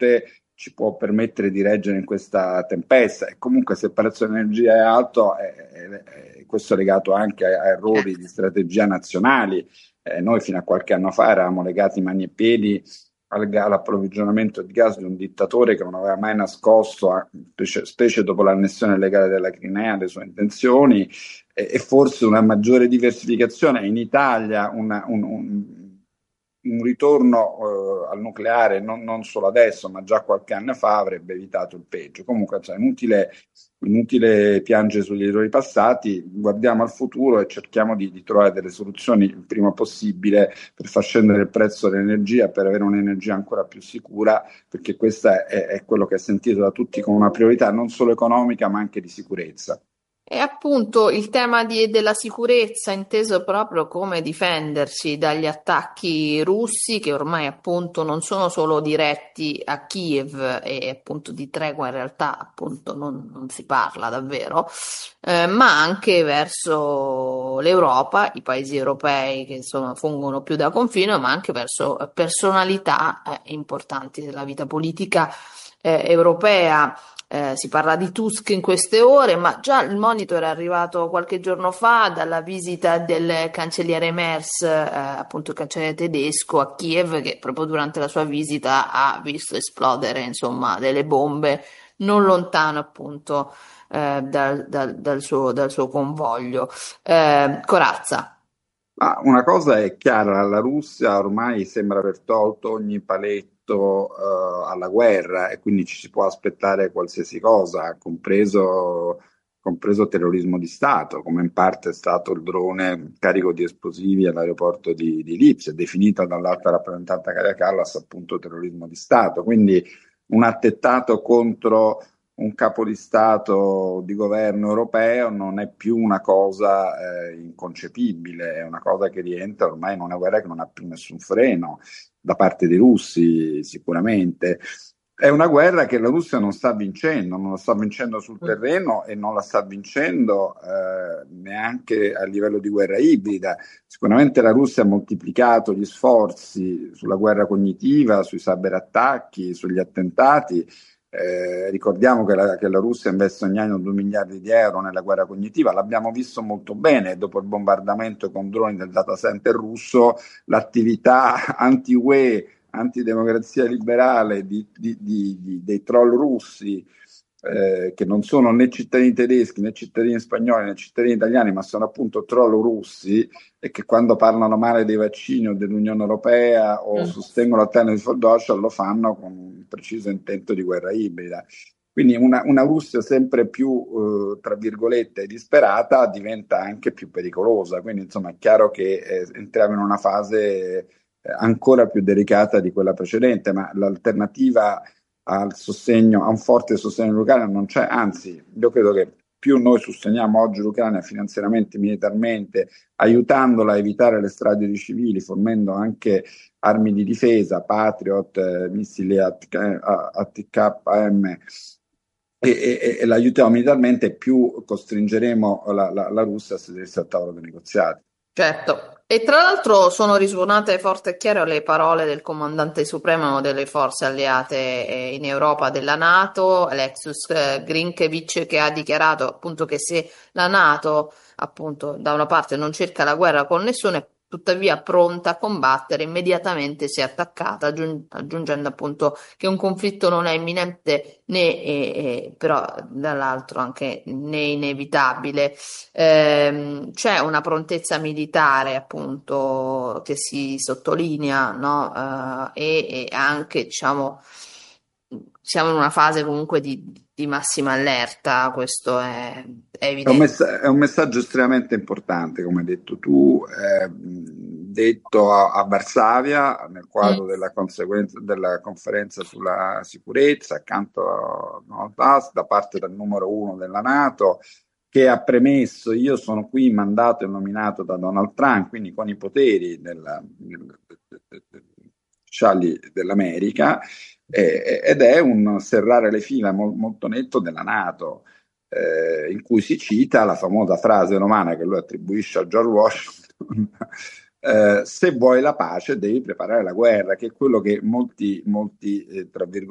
forte ci può permettere di reggere in questa tempesta. E comunque se il prezzo dell'energia è alto, questo è legato anche a errori di strategia nazionali. Noi fino a qualche anno fa eravamo legati mani e piedi all'approvvigionamento di gas di un dittatore che non aveva mai nascosto, specie dopo l'annessione illegale della Crimea, le sue intenzioni, e forse una maggiore diversificazione in Italia, un ritorno al nucleare non solo adesso, ma già qualche anno fa avrebbe evitato il peggio. Comunque, cioè, inutile piangere sugli errori passati, guardiamo al futuro e cerchiamo di trovare delle soluzioni il prima possibile per far scendere il prezzo dell'energia, per avere un'energia ancora più sicura, perché questo è quello che è sentito da tutti come una priorità non solo economica, ma anche di sicurezza. E appunto il tema della sicurezza, inteso proprio come difendersi dagli attacchi russi, che ormai appunto non sono solo diretti a Kiev, e appunto di tregua in realtà appunto non si parla davvero, ma anche verso l'Europa, i paesi europei che insomma fungono più da confine, ma anche verso personalità importanti della vita politica europea. Si parla di Tusk in queste ore, ma già il monitor è arrivato qualche giorno fa dalla visita del cancelliere Merz, appunto il cancelliere tedesco, a Kiev, che proprio durante la sua visita ha visto esplodere, insomma, delle bombe non lontano appunto dal suo convoglio. Corazza. Ma una cosa è chiara, la Russia ormai sembra aver tolto ogni paletto alla guerra e quindi ci si può aspettare qualsiasi cosa, compreso terrorismo di Stato, come in parte è stato il drone carico di esplosivi all'aeroporto di Lipsia, definita dall'alta rappresentante Kaja Kallas appunto terrorismo di Stato. Quindi un attentato contro un capo di Stato di governo europeo non è più una cosa inconcepibile, è una cosa che rientra ormai in una guerra che non ha più nessun freno da parte dei russi, sicuramente. È una guerra che la Russia non sta vincendo, non la sta vincendo sul terreno e non la sta vincendo neanche a livello di guerra ibrida. Sicuramente la Russia ha moltiplicato gli sforzi sulla guerra cognitiva, sui cyberattacchi, sugli attentati. Ricordiamo che la Russia investe ogni anno 2 miliardi di euro nella guerra cognitiva, l'abbiamo visto molto bene dopo il bombardamento con droni del data center russo, l'attività anti-UE, antidemocrazia liberale dei troll russi, che non sono né cittadini tedeschi né cittadini spagnoli né cittadini italiani, ma sono appunto troll russi e che quando parlano male dei vaccini o dell'Unione Europea o sostengono l'Alternative for Deutschland lo fanno con un preciso intento di guerra ibrida. Quindi una Russia sempre più, tra virgolette, disperata diventa anche più pericolosa. Quindi insomma è chiaro che entriamo in una fase ancora più delicata di quella precedente, ma l'alternativa al sostegno, a un forte sostegno all'Ucraina non c'è, anzi, io credo che più noi sosteniamo oggi l'Ucraina finanziariamente, militarmente, aiutandola a evitare le stragi di civili, fornendo anche armi di difesa, Patriot, missili ATKM, e l'aiutiamo militarmente, più costringeremo la Russia a sedersi al tavolo dei negoziati. Certo, e tra l'altro sono risuonate forte e chiare le parole del comandante supremo delle forze alleate in Europa della NATO, Alexis Grinkevich, che ha dichiarato appunto che se la NATO appunto da una parte non cerca la guerra con nessuno, è tuttavia pronta a combattere immediatamente se attaccata, aggiungendo appunto che un conflitto non è imminente né però dall'altro anche né inevitabile. C'è una prontezza militare appunto che si sottolinea, no? E anche diciamo siamo in una fase comunque di massima allerta, questo è evidente. È un messaggio estremamente importante, come hai detto tu, detto a Varsavia nel quadro della conferenza sulla sicurezza, accanto a Donald Tusk, da parte del numero uno della NATO, che ha premesso: io sono qui mandato e nominato da Donald Trump, quindi con i poteri ufficiali dell'America, ed è un serrare le fila molto netto della NATO, in cui si cita la famosa frase romana che lui attribuisce a George Washington: se vuoi la pace devi preparare la guerra, che è quello che molti tra virgolette